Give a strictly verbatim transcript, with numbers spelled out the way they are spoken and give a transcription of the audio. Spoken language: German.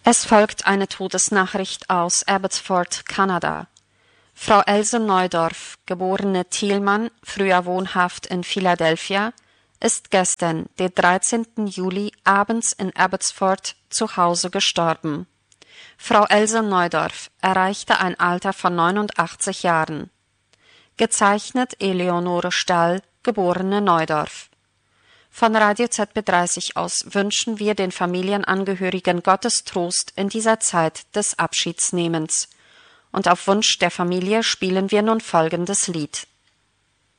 Es folgt eine Todesnachricht aus Abbotsford, Kanada. Frau Else Neudorf, geborene Thielmann, früher wohnhaft in Philadelphia, ist gestern, den dreizehnten Juli, abends in Abbotsford zu Hause gestorben. Frau Else Neudorf erreichte ein Alter von neunundachtzig Jahren. Gezeichnet Eleonore Stall, geborene Neudorf. Von Radio Z B dreißig aus wünschen wir den Familienangehörigen Gottes Trost in dieser Zeit des Abschiedsnehmens. Und auf Wunsch der Familie spielen wir nun folgendes Lied.